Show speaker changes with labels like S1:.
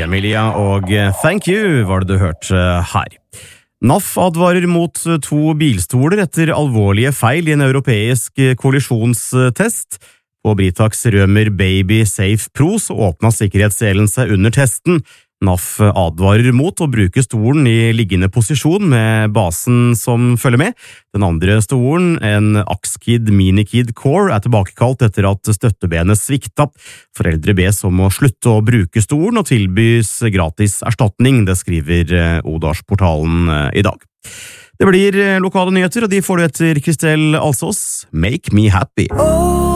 S1: Emilia, og Thank You var det du hørte her. NAF advarer mot 2 bilstoler etter alvorlige feil i en europeisk kollisjonstest. På Britax Rømer Baby Safe Pro så åpnet sikkerhetsselen seg under testen. NAF advarer mot å bruke stolen i liggende posisjon med basen som følger med. Den andre stolen, en Axkid Minikid Core, er tilbakekalt etter at støttebenet svikta. Foreldre bes om å slutte å bruke stolen og tilbys gratis erstatning, det skriver Odalsportalen i dag. Det blir lokale nyheter, og de får du etter Kristel Alsås. Make me happy.